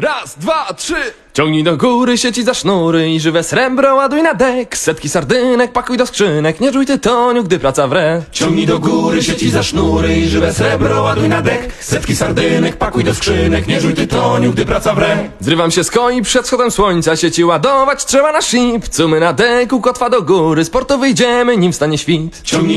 Raz, dwa, trzy. Ciągnij do góry sieci za sznury i żywe srebro ładuj na dek. Setki sardynek pakuj do skrzynek, nie żuj tytoniu, gdy praca wre. Ciągnij do góry sieci za sznury i żywe srebro ładuj na dek. Setki sardynek pakuj do skrzynek, nie żuj tytoniu, gdy praca wre. Zrywam się z koi przed wschodem słońca, sieci ładować trzeba na ship. Cumy na deku, kotwa do góry, z portu wyjdziemy nim stanie świt. Ciągnij